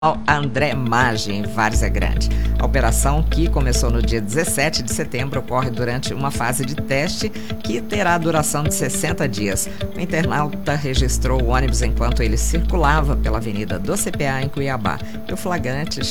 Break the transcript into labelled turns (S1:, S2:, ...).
S1: André Maggi, em Várzea Grande. A operação, que começou no dia 17 de setembro, ocorre durante uma fase de teste que terá duração de 60 dias. O internauta registrou o ônibus enquanto ele circulava pela Avenida do CPA, em Cuiabá. E o flagrante